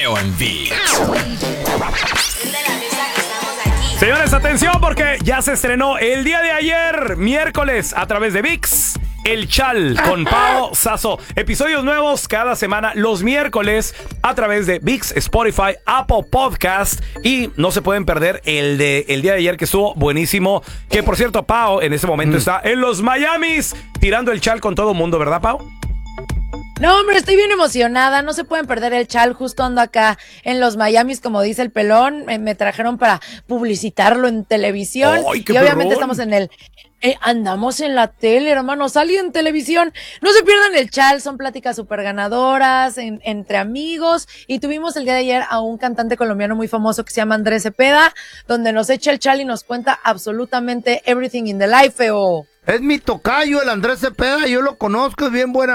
en VIX. Señores, atención porque ya se estrenó el día de ayer, miércoles, a través de VIX, El Chal con Pao Sasso. Episodios nuevos cada semana, los miércoles, a través de VIX, Spotify, Apple Podcast. Y no se pueden perder el día de ayer, que estuvo buenísimo. Que, por cierto, Pao en este momento está en los Miamis, tirando el chal con todo el mundo, ¿verdad, Pao? No, hombre, estoy bien emocionada. No se pueden perder el chal. Justo ando acá en los Miamis, como dice el pelón. Me trajeron para publicitarlo en televisión. ¡Ay, qué y obviamente perrón! estamos en el... andamos en la tele, hermano. Salí en televisión. No se pierdan el chal. Son pláticas súper ganadoras entre amigos. Y tuvimos el día de ayer a un cantante colombiano muy famoso que se llama Andrés Cepeda, donde nos echa el chal y nos cuenta absolutamente everything in the life, feo. Es mi tocayo, el Andrés Cepeda, yo lo conozco, es bien buena